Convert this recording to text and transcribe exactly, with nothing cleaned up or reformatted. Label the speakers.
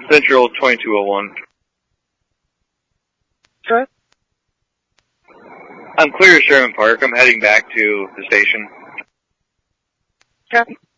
Speaker 1: Central twenty-two oh one.
Speaker 2: Sure.
Speaker 1: I'm clear to Sherman Park. I'm heading back to the station.
Speaker 2: Copy.